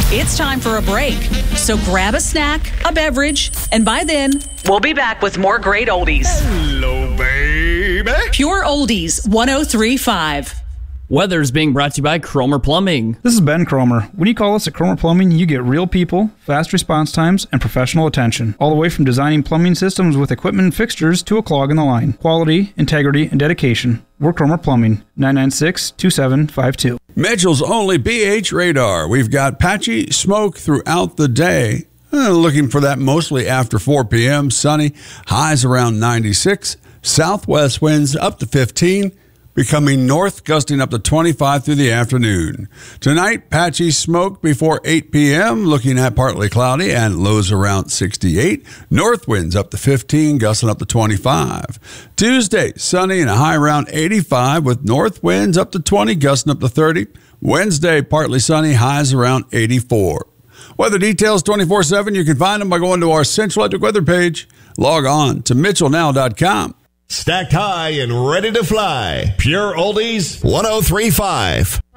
it's time for a break. So grab a snack, a beverage, and by then, we'll be back with more great oldies. Hello, baby. Pure Oldies 103.5. Weather's being brought to you by Cromer Plumbing. This is Ben Cromer. When you call us at Cromer Plumbing, you get real people, fast response times, and professional attention. All the way from designing plumbing systems with equipment and fixtures to a clog in the line. Quality, integrity, and dedication. We're Cromer Plumbing, 996-2752. Mitchell's only BH radar. We've got patchy smoke throughout the day. Looking for that mostly after 4 p.m. Sunny. Highs around 96. Southwest winds up to 15. Becoming north, gusting up to 25 through the afternoon. Tonight, patchy smoke before 8 p.m., looking at partly cloudy and lows around 68. North winds up to 15, gusting up to 25. Tuesday, sunny and a high around 85 with north winds up to 20, gusting up to 30. Wednesday, partly sunny, highs around 84. Weather details 24/7. You can find them by going to our Central Electric weather page. Log on to mitchellnow.com. Stacked high and ready to fly. Pure Oldies 103.5.